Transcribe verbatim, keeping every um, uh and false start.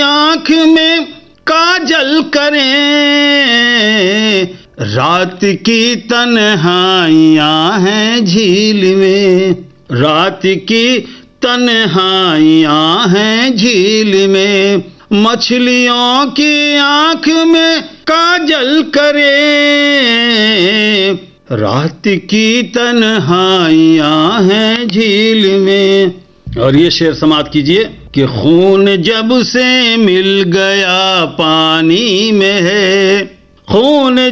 आंख में काजल करें, रात की तन्हाइयां हैं झील में, रात की तन्हाइयां हैं झील में, मछलियों की आंख में काजल करें, रात की तन्हाइयां हैं झील में। और ये शेर समाप्त कीजिए कि खून जब से मिल गया पानी में है, खून